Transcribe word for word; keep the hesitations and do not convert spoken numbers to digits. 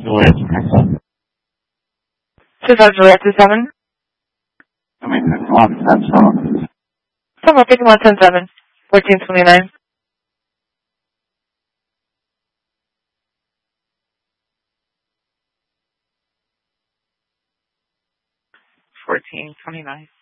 Juliet six. Two five Juliet two seven. I mean, one ten seven. Someone fifty one ten seven. Fourteen twenty nine. Fourteen twenty nine.